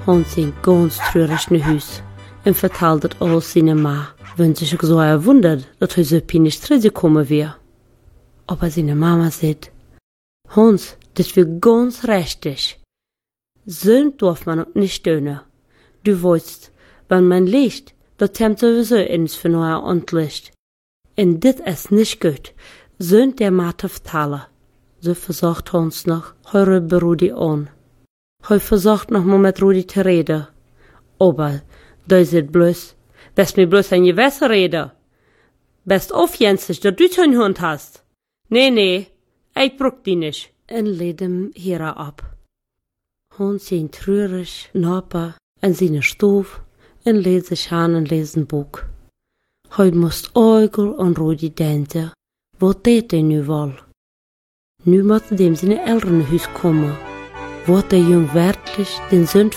Hans in ganz treurig naar huis en vertelde het alles zijn ma, wenn sie sich so erwundert, dass er so nicht zurückgekommen wäre. Aber seine Mama sagt, Hans, das wird ganz richtig. So darf man auch nicht tun. Du weißt, wenn man liegt, das temmt sowieso ins für neuer Antlicht. Und das ist nicht gut, so der Mathe vertellen. So versucht Hans noch, heure bei Rudi an. Heu versucht noch mal mit Rudi zu reden. Aber, da ist bloß, best mir bloß ein Gewässer reden. Best aufjenstig, dass du schon Hund hast. Nee, ich brauch die nicht. Und lädt ihm hier ab. Hans sehen traurig, Napa, in seine Stuf, und lädt sich an und lest ein Buch. Heu musst Eugel und Rudi denken, wo tät er nu wohl? Nu muss dem seine Eltern Haus kommen. Wird der Jung wirklich den Sünd